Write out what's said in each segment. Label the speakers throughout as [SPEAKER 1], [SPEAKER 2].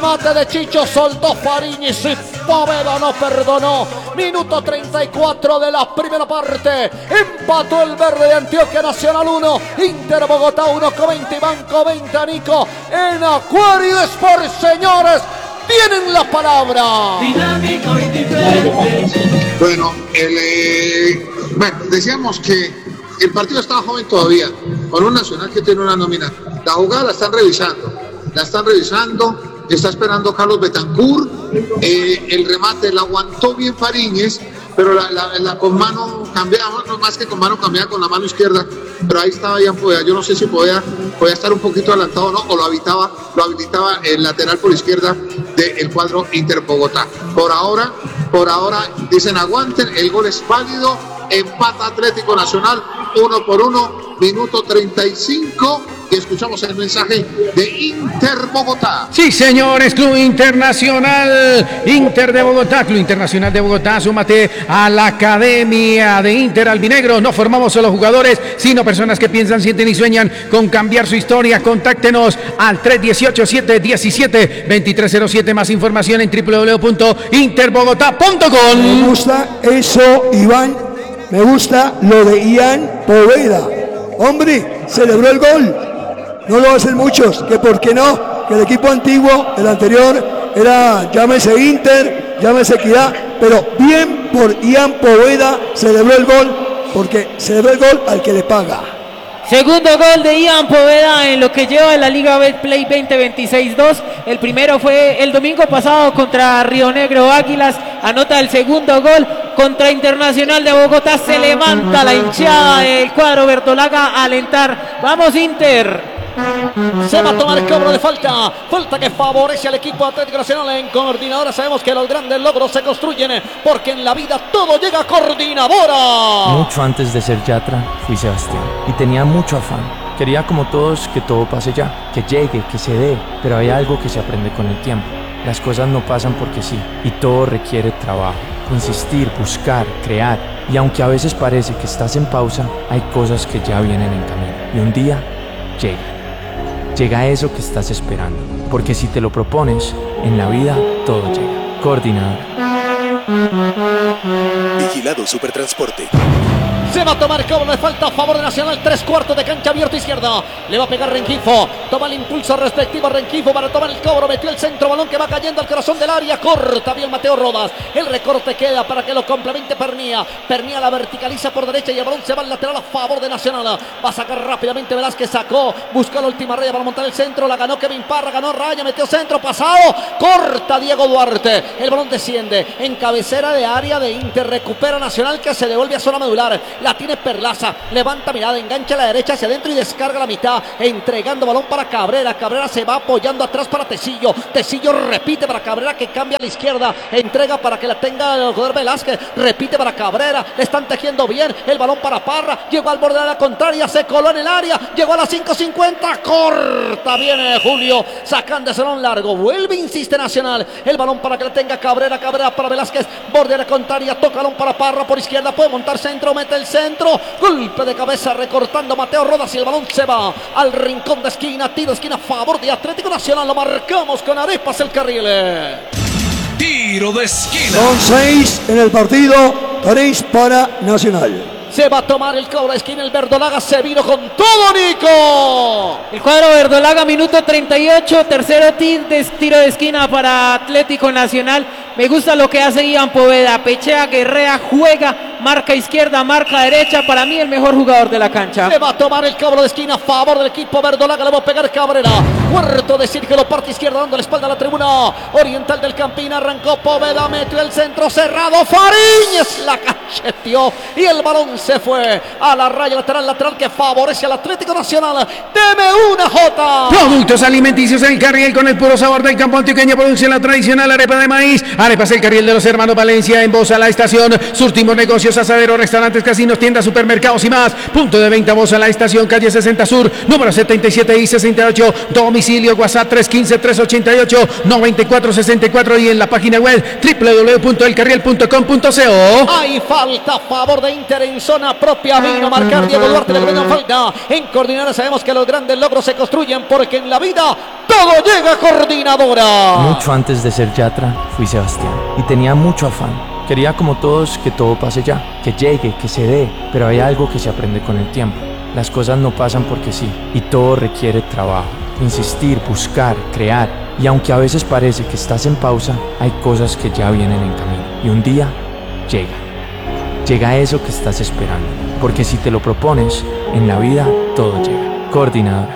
[SPEAKER 1] remate de Chicho, soltó Fariñez y Poveda no perdonó. Minuto 34 de la primera parte. Empató el verde de Antioquia, Nacional 1, Inter Bogotá 1, Covente y Banco 20 Anico en Acuario Sport, señores. Tienen la palabra.
[SPEAKER 2] Dinámico y diferente.
[SPEAKER 3] Bueno, decíamos que el partido estaba joven todavía, con un Nacional que tiene una nómina. La jugada la están revisando, está esperando Carlos Betancur, el remate la aguantó bien Fariñez, pero la con mano cambiaba, no más que con mano cambiaba con la mano izquierda, pero ahí estaba Ian Poveda. Yo no sé si podía estar un poquito adelantado o no, o lo habilitaba el lateral por izquierda del cuadro Inter Bogotá. Por ahora dicen aguanten, el gol es válido, empata Atlético Nacional 1-1, minuto 35. Y escuchamos el mensaje de Inter Bogotá.
[SPEAKER 4] Sí, señores, Club Internacional, Inter de Bogotá, Club Internacional de Bogotá, súmate a la Academia de Inter Albinegro. No formamos solo jugadores, sino personas que piensan, sienten y sueñan con cambiar su historia. Contáctenos al 318-717-2307. Más información en www.interbogotá.com.
[SPEAKER 5] Me gusta eso, Iván. Me gusta lo de Ian Poveda. Hombre, celebró el gol. No lo hacen muchos, que por qué no, que el equipo antiguo, el anterior, era llámese Inter, llámese Equidad, pero bien por Ian Poveda, celebró el gol, porque celebró el gol al que le paga.
[SPEAKER 6] Segundo gol de Ian Poveda en lo que lleva en la Liga Betplay 2026-2. El primero fue el domingo pasado contra Río Negro Águilas. Anota el segundo gol contra Internacional de Bogotá. Se levanta la hinchada del cuadro verdolaga a alentar. ¡Vamos, Inter!
[SPEAKER 1] Se va a tomar el cobro de falta que favorece al equipo Atlético Nacional. En Coordinadora sabemos que los grandes logros se construyen, porque en la vida todo llega a Coordinadora.
[SPEAKER 7] Mucho antes de ser Yatra fui Sebastián y tenía mucho afán. Quería, como todos, que todo pase ya, que llegue, que se dé, pero hay algo que se aprende con el tiempo. Las cosas no pasan porque sí, y todo requiere trabajo, insistir, buscar, crear. Y aunque a veces parece que estás en pausa, hay cosas que ya vienen en camino, y un día llega eso que estás esperando, porque si te lo propones, en la vida todo llega. Coordinadora.
[SPEAKER 8] Vigilado Supertransporte.
[SPEAKER 1] Se va a tomar cobro de falta a favor de Nacional. 3/4 de cancha abierta izquierda. Le va a pegar Rengifo. Toma el impulso respectivo a Rengifo para tomar el cobro. Metió el centro, balón que va cayendo al corazón del área. Corta bien Mateo Rodas. El recorte queda para que lo complemente Pernía. Pernía la verticaliza por derecha y el balón se va al lateral a favor de Nacional. Va a sacar rápidamente Velázquez. Sacó. Buscó la última raya para montar el centro. La ganó Kevin Parra. Ganó Raya. Metió centro. Pasado. Corta Diego Duarte. El balón desciende en cabecera de área de Inter. Recupera Nacional, que se devuelve a zona medular. La tiene Perlaza, levanta mirada, engancha a la derecha hacia adentro y descarga la mitad, entregando balón para Cabrera. Cabrera se va apoyando atrás para Tecillo. Tecillo repite para Cabrera, que cambia a la izquierda, entrega para que la tenga el jugador Velázquez, repite para Cabrera, le están tejiendo bien, el balón para Parra, llegó al borde de la contraria, se coló en el área, llegó a las 5:50, corta, viene Julio, sacando ese balón largo, vuelve, insiste Nacional, el balón para que la tenga Cabrera, Cabrera para Velázquez, borde de la contraria, toca balón para Parra por izquierda, puede montar centro, mete el centro, golpe de cabeza recortando Mateo Rodas y el balón se va al rincón de esquina, tiro de esquina a favor de Atlético Nacional, lo marcamos con Arepas el carril.
[SPEAKER 2] Tiro de esquina.
[SPEAKER 5] Son 6 en el partido, 3 para Nacional.
[SPEAKER 1] Se va a tomar el cobro de esquina, el verdolaga se vino con todo, Nico.
[SPEAKER 6] El cuadro verdolaga, minuto 38, tercero tiro de esquina para Atlético Nacional. Me gusta lo que hace Ian Poveda, pechea, guerrea, juega, marca izquierda, marca derecha, para mí el mejor jugador de la cancha.
[SPEAKER 1] Se va a tomar el cobro de esquina a favor del equipo verdolaga, le va a pegar Cabrera, cuarto de círculo, parte izquierda, dando la espalda a la tribuna oriental del Campín, arrancó Poveda, metió el centro cerrado, Fariñez la cacheteó y el balón se fue a la raya lateral que favorece al Atlético Nacional. Deme una J.
[SPEAKER 4] Productos alimenticios El Carriel, con el puro sabor del campo antioqueño, produce la tradicional arepa de maíz. Arepas El Carriel de los hermanos Valencia, en Bosa, la estación. Surtimos negocios negocios, asaderos, restaurantes, casinos, tiendas, supermercados y más. Punto de venta Voz a la estación, calle 60 Sur, número 77 y 68. Domicilio WhatsApp 315-388-9464 y en la página web www.elcarriel.com.co.
[SPEAKER 1] Hay falta a favor de Inter en zona propia. Vino a marcar Diego Duarte, le ponen falta. En Coordinadora sabemos que los grandes logros se construyen porque en la vida todo llega a Coordinadora.
[SPEAKER 7] Mucho antes de ser Yatra, fui Sebastián y tenía mucho afán. Quería como todos que todo pase ya, que llegue, que se dé, pero hay algo que se aprende con el tiempo. Las cosas no pasan porque sí, y todo requiere trabajo, insistir, buscar, crear. Y aunque a veces parece que estás en pausa, hay cosas que ya vienen en camino. Y un día llega eso que estás esperando. Porque si te lo propones, en la vida todo llega. Coordinadora.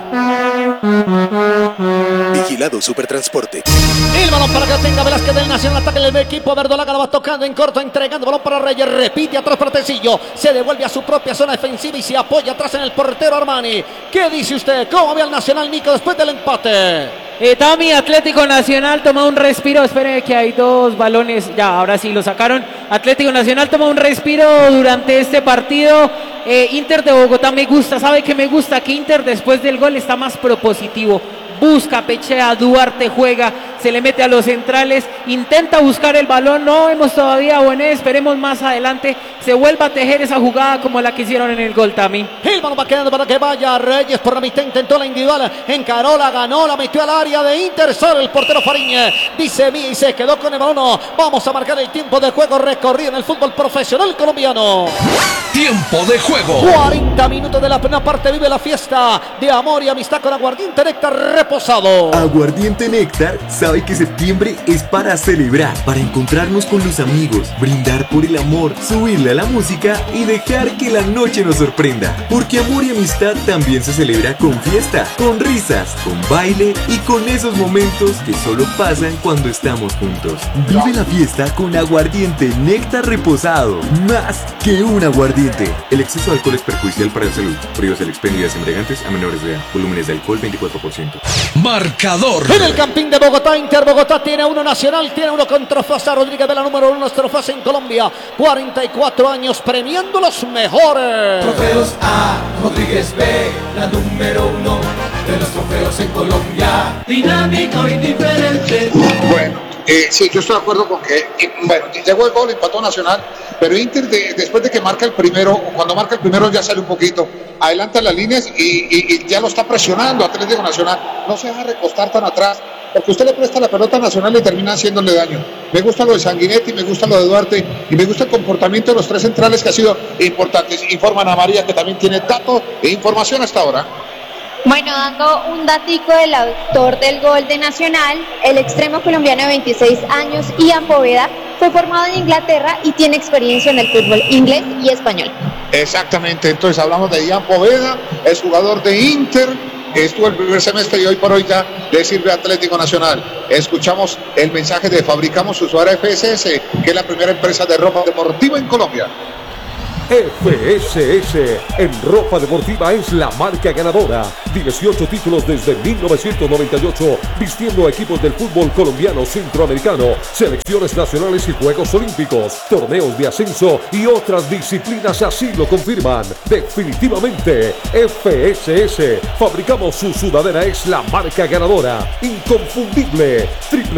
[SPEAKER 8] Vigilado Supertransporte.
[SPEAKER 1] El balón para que lo tenga Velázquez del Nacional. Ataque el equipo verdolaga, lo va tocando en corto, entregando balón para Reyes. Repite atrás para Tecillo. Se devuelve a su propia zona defensiva y se apoya atrás en el portero Armani. ¿Qué dice usted? ¿Cómo ve al Nacional, Nico, después del empate?
[SPEAKER 6] Tami, Atlético Nacional toma un respiro. Espere que hay dos balones. Ya, ahora sí lo sacaron. Atlético Nacional toma un respiro durante este partido. Inter de Bogotá me gusta. ¿Sabe qué me gusta? Que Inter después del gol está más propositivo. Busca, pechea, Duarte juega, se le mete a los centrales, intenta buscar el balón, no vemos todavía Bonet, esperemos más adelante se vuelva a tejer esa jugada como la que hicieron en el gol también.
[SPEAKER 1] El balón va quedando para que vaya Reyes por la mitad, intentó la individual, encaró, la ganó, la metió al área de Inter, solo el portero Fariñez, dice mía y se quedó con el balón. Vamos a marcar el tiempo de juego recorrido en el fútbol profesional colombiano.
[SPEAKER 2] Tiempo de juego.
[SPEAKER 1] 40 minutos de la primera parte, vive la fiesta de amor y amistad con Aguardiente Néctar reposado.
[SPEAKER 9] Aguardiente Néctar sabe que septiembre es para celebrar, para encontrarnos con los amigos, brindar por el amor, subirle a la música y dejar que la noche nos sorprenda. Porque amor y amistad también se celebra con fiesta, con risas, con baile y con esos momentos que solo pasan cuando estamos juntos. Vive la fiesta con Aguardiente Néctar reposado, más que un aguardiente. El exceso de alcohol es perjudicial para la salud. Prohíbas el expendio de embriagantes a menores de edad. Volúmenes de alcohol 24%.
[SPEAKER 2] Marcador.
[SPEAKER 1] En el Campín de Bogotá, Inter Bogotá tiene uno nacional, tiene uno con Trofasa Rodríguez de la número 1, Trofasa en Colombia. 44 años premiando los mejores.
[SPEAKER 2] Trofeos A, Rodríguez B, la número 1 de los trofeos en Colombia. Dinámico y diferente.
[SPEAKER 3] Bueno, sí, yo estoy de acuerdo con que, bueno, llegó el gol, empató Nacional, pero Inter después de que marca el primero, cuando marca el primero ya sale un poquito, adelanta las líneas y ya lo está presionando Atlético Nacional, no se deja recostar tan atrás, porque usted le presta la pelota a Nacional y termina haciéndole daño. Me gusta lo de Sanguinetti, me gusta lo de Duarte y me gusta el comportamiento de los tres centrales que ha sido importante. Informan a María que también tiene datos e información hasta ahora.
[SPEAKER 10] Bueno, dando un datico del autor del gol de Nacional, el extremo colombiano de 26 años, Ian Poveda, fue formado en Inglaterra y tiene experiencia en el fútbol inglés y español.
[SPEAKER 3] Exactamente, entonces hablamos de Ian Poveda, es jugador de Inter, estuvo el primer semestre y hoy por hoy ya le sirve a Atlético Nacional. Escuchamos el mensaje de Fabricamos Usuaria FSS, que es la primera empresa de ropa deportiva en Colombia.
[SPEAKER 11] FSS en ropa deportiva es la marca ganadora. 18 títulos desde 1998, vistiendo equipos del fútbol colombiano, centroamericano, selecciones nacionales y Juegos Olímpicos, torneos de ascenso y otras disciplinas así lo confirman. Definitivamente, FSS, fabricamos su sudadera, es la marca ganadora, inconfundible.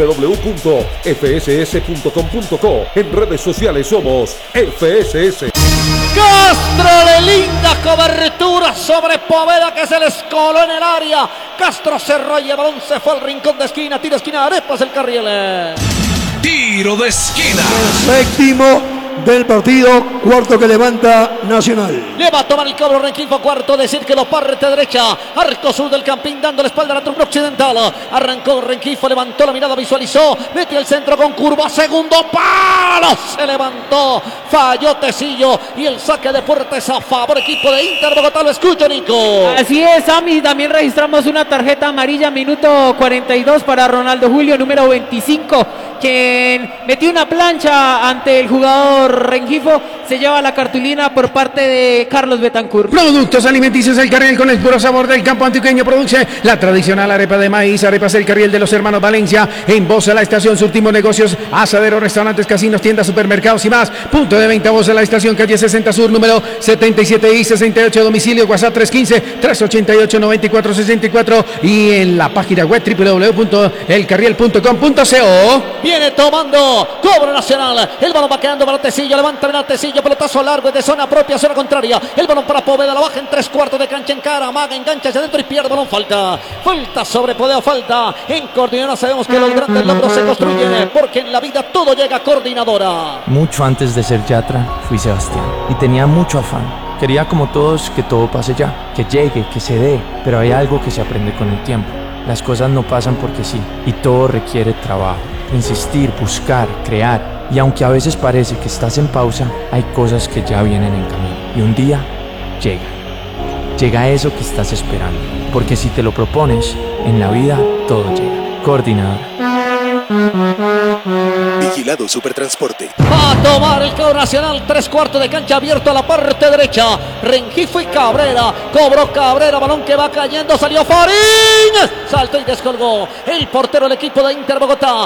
[SPEAKER 11] www.fss.com.co. En redes sociales somos FSS.
[SPEAKER 1] Castro de linda cobertura sobre Poveda que se les coló en el área. Castro cerró y el balón se fue al rincón de esquina. Tiro de esquina, Arepas el Carriel.
[SPEAKER 2] Tiro de esquina.
[SPEAKER 5] Séptimo del partido, cuarto que levanta Nacional.
[SPEAKER 1] Le va a tomar el cobro Rengifo, cuarto, decir que lo parte derecha, arco sur del Campín, dando la espalda a la tribuna occidental. Arrancó Rengifo, levantó la mirada, visualizó, metió el centro con curva, segundo palo, se levantó, falló Tecillo y el saque de puerta es a favor equipo de Inter Bogotá. Lo escucho, Nico.
[SPEAKER 6] Así es, Sami, también registramos una tarjeta amarilla, minuto 42 para Ronaldo Julio, número 25. quien metió una plancha ante el jugador Rengifo, se lleva la cartulina por parte de Carlos Betancourt.
[SPEAKER 4] Productos alimenticios El Carriel, con el puro sabor del campo antioqueño, produce la tradicional arepa de maíz. Arepas El Carriel de los hermanos Valencia. En Bosa La Estación surtimos negocios, asaderos, restaurantes, casinos, tiendas, supermercados y más. Punto de venta Bosa La Estación, calle 60 Sur, número 77 y 68, domicilio WhatsApp 315-388-9464 y en la página web www.elcarriel.com.co.
[SPEAKER 1] Viene tomando cobro nacional. El balón va quedando para Tecillo. Levanta bien a Tecillo. Pelotazo largo de zona propia, zona contraria. El balón para Poveda. La baja en 3/4 de cancha en cara. Amaga, engancha hacia adentro y pierde balón. Falta. Falta sobre Poveda. Falta. En Coordinadora sabemos que los grandes logros se construyen porque en la vida todo llega a Coordinadora.
[SPEAKER 7] Mucho antes de ser Yatra, fui Sebastián y tenía mucho afán. Quería como todos que todo pase ya, que llegue, que se dé, pero hay algo que se aprende con el tiempo. Las cosas no pasan porque sí, y todo requiere trabajo, insistir, buscar, crear. Y aunque a veces parece que estás en pausa, hay cosas que ya vienen en camino. Y un día llega. Llega eso que estás esperando. Porque si te lo propones, en la vida todo llega. Coordinadora.
[SPEAKER 8] Vigilado Supertransporte.
[SPEAKER 1] Va a tomar el cobro nacional, 3/4 de cancha abierto a la parte derecha. Rengifo y Cabrera. Cobró Cabrera, balón que va cayendo, salió Farín. Saltó y descolgó el portero del equipo de Inter Bogotá.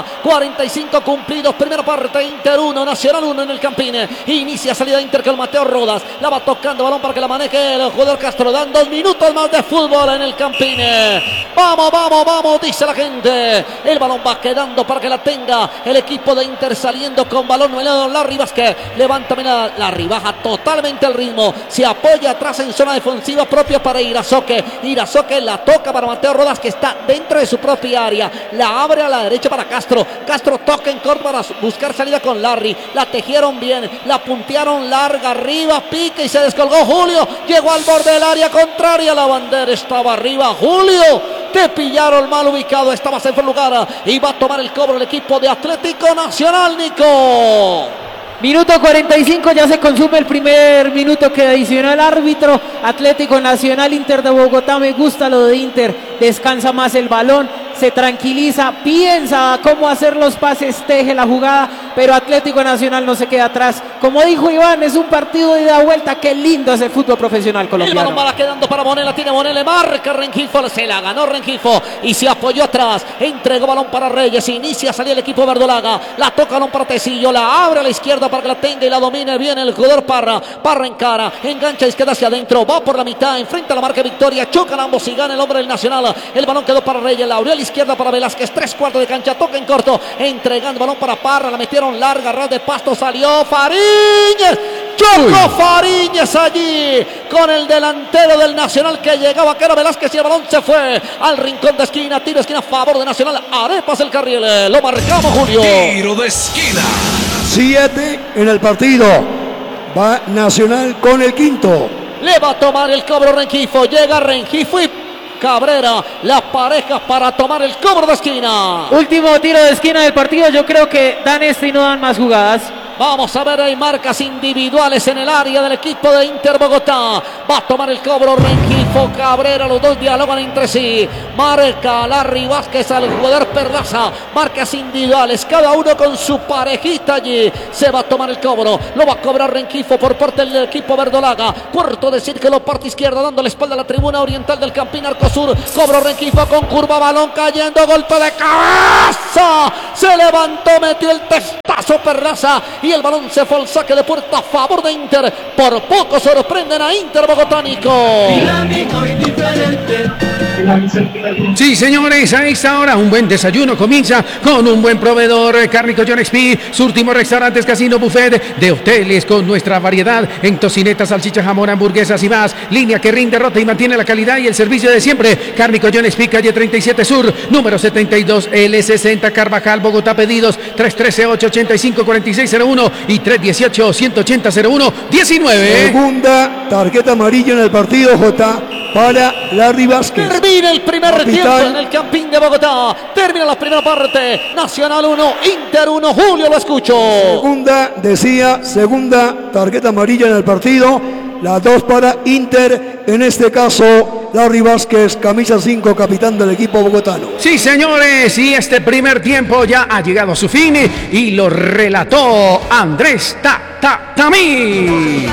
[SPEAKER 1] 45 cumplidos, primera parte, Inter 1, Nacional 1 en el Campín. Inicia salida Inter con Mateo Rodas. La va tocando, balón para que la maneje el jugador Castro. Dan 2 minutos más de fútbol en el Campín. Vamos, vamos, vamos, dice la gente. El balón va quedando para que la tenga el equipo de Inter, saliendo con balón nuevo. Larry Vázquez levanta Larry, baja totalmente el ritmo, se apoya atrás en zona defensiva propia para Irazoque. Irazoque la toca para Mateo Rodas, que está dentro de su propia área, la abre a la derecha para Castro. Castro toca en corto para buscar salida con Larry, la tejieron bien, la puntearon larga arriba, pica y se descolgó Julio, llegó al borde del área contraria, la bandera estaba arriba. Julio, te pillaron mal ubicado, estabas en fuera lugar y va a tomar el cobro el equipo de Atlético Nacional, Nico.
[SPEAKER 6] Minuto 45, ya se consume el primer minuto que adicionó el árbitro. Atlético Nacional, Inter de Bogotá. Me gusta lo de Inter, descansa más el balón, se tranquiliza, piensa cómo hacer los pases, teje la jugada, pero Atlético Nacional no se queda atrás. Como dijo Iván, es un partido de ida vuelta. Qué lindo es el fútbol profesional colombiano.
[SPEAKER 1] El balón va quedando para Monela, tiene Monela, marca Rengifo, se la ganó Rengifo y se apoyó atrás, entregó balón para Reyes, inicia a salir el equipo verdolaga, la toca balón para Tecillo, la abre a la izquierda para que la tenga y la domine bien el jugador Parra en cara, engancha izquierda hacia adentro, va por la mitad, enfrenta a la marca Victoria, chocan ambos y gana el hombre del Nacional. El balón quedó para Reyes, la abrió a la izquierda para Velázquez, 3/4 de cancha, toca en corto, entregando balón para Parra, la metieron larga, ras de pasto, salió Fariñez, chocó Fariñez allí con el delantero del Nacional que llegaba, que era Velázquez, y el balón se fue al rincón de esquina, tiro de esquina a favor de Nacional. Arepas El Carriel, lo marcamos, Julio.
[SPEAKER 2] Tiro de esquina.
[SPEAKER 5] 7 en el partido. Va Nacional con el quinto.
[SPEAKER 1] Le va a tomar el cobro Rengifo, llega Rengifo y Cabrera, la pareja para tomar el cobro de esquina.
[SPEAKER 6] Último tiro de esquina del partido, yo creo que dan y no dan más jugadas.
[SPEAKER 1] Vamos a ver, hay marcas individuales en el área del equipo de Inter Bogotá. Va a tomar el cobro Rengifo, Cabrera, los dos dialogan entre sí. Marca Larry Vázquez al jugador Perlaza. Marcas individuales, cada uno con su parejita allí. Se va a tomar el cobro, lo va a cobrar Rengifo por parte del equipo verdolaga. Cuarto de círculo, parte izquierda, dando la espalda a la tribuna oriental del Campín Arco Sur. Cobro Rengifo con curva, balón cayendo, golpe de cabeza. Se levantó, metió el testazo Perlaza. Y el balón se fue al saque de puerta a favor de Inter. Por poco sorprenden a Inter Bogotánico.
[SPEAKER 2] Dinámico y diferente.
[SPEAKER 4] Sí, señores, a esta hora un buen desayuno comienza con un buen proveedor. Cárnico John XP, surtimos restaurantes, casino, buffet de hoteles con nuestra variedad en tocinetas, salchicha, jamón, hamburguesas y más. Línea que rinde, rota y mantiene la calidad y el servicio de siempre. Cárnico John XP, calle 37 Sur, número 72 L60 Carvajal, Bogotá. Pedidos 313-885-4601 y 318-180-01-19.
[SPEAKER 5] Segunda tarjeta amarilla en el partido, J, para Larry Vázquez.
[SPEAKER 1] Termina el primer tiempo en el Campín de Bogotá. Termina la primera parte. Nacional 1, Inter 1. Julio, lo escucho.
[SPEAKER 5] Segunda tarjeta amarilla en el partido. La 2 para Inter en este caso Larry Vázquez, camisa 5, capitán del equipo bogotano.
[SPEAKER 4] Sí, señores, y este primer tiempo ya ha llegado a su fin y lo relató Andrés Tamí.